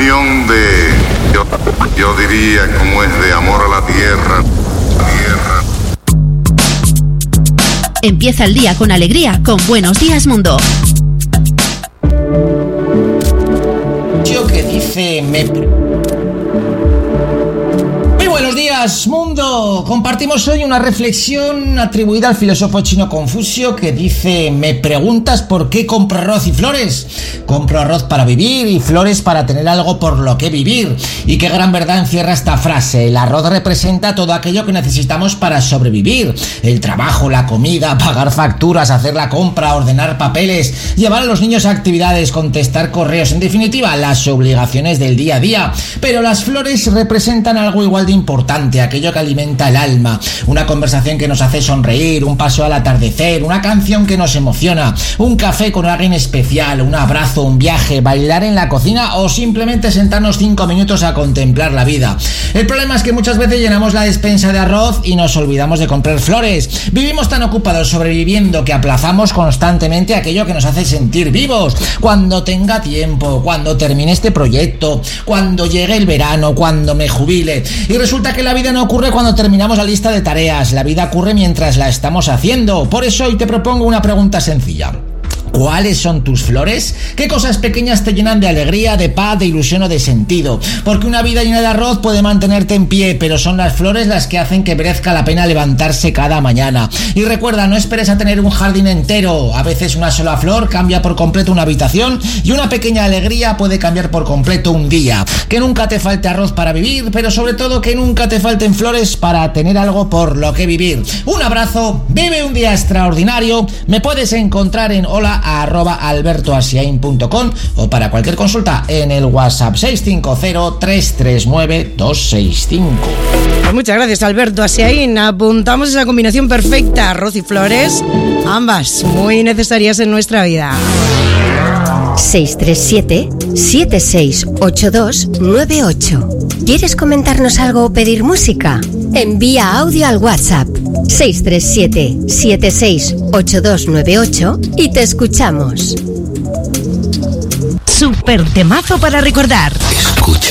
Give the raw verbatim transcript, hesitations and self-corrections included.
canción de, yo, yo diría como es de amor a la tierra, tierra. Empieza el día con alegría con Buenos Días Mundo. Yo que dice me... Muy buenos días, mundo. Compartimos hoy una reflexión atribuida al filósofo chino Confucio que dice: me preguntas por qué compro arroz y flores. Compro arroz para vivir y flores para tener algo por lo que vivir. Y qué gran verdad encierra esta frase. El arroz representa todo aquello que necesitamos para sobrevivir: el trabajo, la comida, pagar facturas, hacer la compra, ordenar papeles, llevar a los niños a actividades, contestar correos, en definitiva, las obligaciones del día a día. Pero las flores representan algo igual de importante, aquello que alimenta el alma, una conversación que nos hace sonreír, un paso al atardecer, una canción que nos emociona, un café con alguien especial, un abrazo, un viaje, bailar en la cocina o simplemente sentarnos cinco minutos a contemplar la vida. El problema es que muchas veces llenamos la despensa de arroz y nos olvidamos de comprar flores. Vivimos tan ocupados sobreviviendo que aplazamos constantemente aquello que nos hace sentir vivos. Cuando tenga tiempo, cuando termine este proyecto, cuando llegue el verano, cuando me jubile. Y resulta que la vida no ocurre cuando terminamos la lista de tareas, la vida ocurre mientras la estamos haciendo. Por eso hoy te propongo una pregunta sencilla. ¿Cuáles son tus flores? ¿Qué cosas pequeñas te llenan de alegría, de paz, de ilusión o de sentido? Porque una vida llena de arroz puede mantenerte en pie, pero son las flores las que hacen que merezca la pena levantarse cada mañana. Y recuerda, no esperes a tener un jardín entero. A veces una sola flor cambia por completo una habitación y una pequeña alegría puede cambiar por completo un día. Que nunca te falte arroz para vivir, pero sobre todo que nunca te falten flores para tener algo por lo que vivir. Un abrazo, vive un día extraordinario. Me puedes encontrar en hola arroba albertoasiain punto com o para cualquier consulta en el WhatsApp seis cinco cero, tres tres nueve, dos seis cinco. Pues muchas gracias, Alberto Asiain. Apuntamos esa combinación perfecta, arroz y flores, ambas muy necesarias en nuestra vida. seis tres siete, siete seis ocho dos nueve ocho. ¿Quieres comentarnos algo o pedir música? Envía audio al WhatsApp seis tres siete, siete seis ocho dos nueve ocho y te escuchamos. Super temazo para recordar. Escucha.